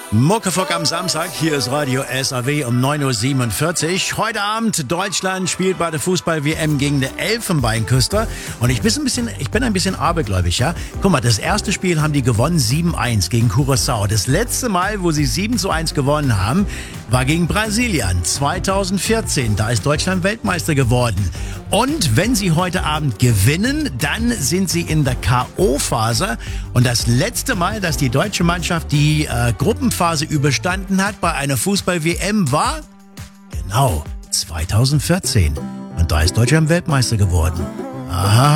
Muckefuck am Samstag, hier ist Radio SAW um 9.47 Uhr. Heute Abend, Deutschland spielt bei der Fußball-WM gegen die Elfenbeinküste. Und ich bin ein bisschen abergläubig, ja. Guck mal, das erste Spiel haben die gewonnen 7-1 gegen Curaçao. Das letzte Mal, wo sie 7-1 gewonnen haben, war gegen Brasilien 2014. Da ist Deutschland Weltmeister geworden. Und wenn sie heute Abend gewinnen, dann sind sie in der K.O.-Phase. Und das letzte Mal, dass die deutsche Mannschaft die Gruppenphase überstanden hat bei einer Fußball-WM war genau 2014. Und da ist Deutschland Weltmeister geworden. Aha.